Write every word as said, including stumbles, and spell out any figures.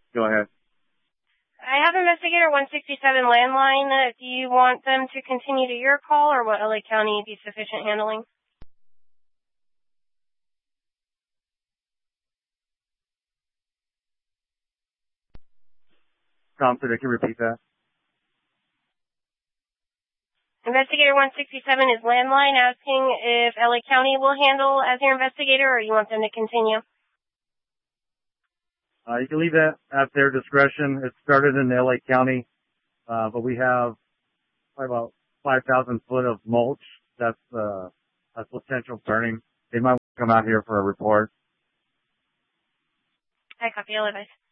Go ahead. I have investigator one sixty-seven landline. Uh, do you want them to continue to your call, or will L A County be sufficient handling? Tom, could you repeat that? Investigator one sixty-seven is landline, asking if L A County will handle as your investigator, or you want them to continue. Uh, you can leave that at their discretion. It started in L A County, uh, but we have probably about five thousand foot of mulch that's, uh, a potential burning. They might come out here for a report. I copy. L A advice.